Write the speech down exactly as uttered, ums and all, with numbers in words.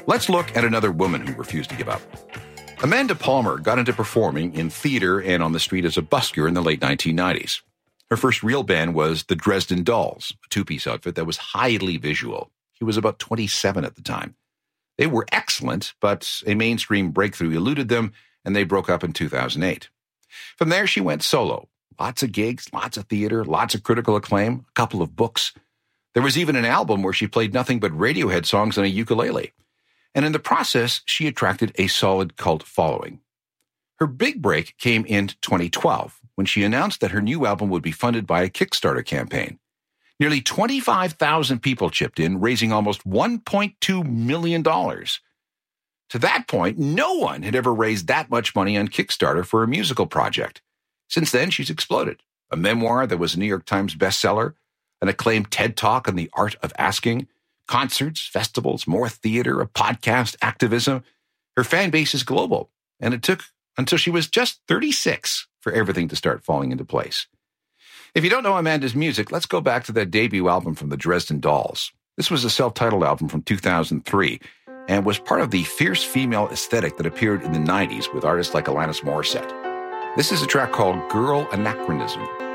Let's look at another woman who refused to give up. Amanda Palmer got into performing in theater and on the street as a busker in the late nineteen nineties. Her first real band was the Dresden Dolls, a two-piece outfit that was highly visual. She was about twenty-seven at the time. They were excellent, but a mainstream breakthrough eluded them, and they broke up in two thousand eight. From there, she went solo. Lots of gigs, lots of theater, lots of critical acclaim, a couple of books. There was even an album where she played nothing but Radiohead songs on a ukulele. And in the process, she attracted a solid cult following. Her big break came in twenty twelve, when she announced that her new album would be funded by a Kickstarter campaign. Nearly twenty-five thousand people chipped in, raising almost one point two million dollars. To that point, no one had ever raised that much money on Kickstarter for a musical project. Since then, she's exploded. A memoir that was a New York Times bestseller, an acclaimed TED Talk on the art of asking, concerts, festivals, more theater, a podcast, activism. Her fan base is global, and it took until she was just thirty-six for everything to start falling into place. If you don't know Amanda's music, let's go back to that debut album from the Dresden Dolls. This was a self-titled album from two thousand three and was part of the fierce female aesthetic that appeared in the nineties with artists like Alanis Morissette. This is a track called Girl Anachronism.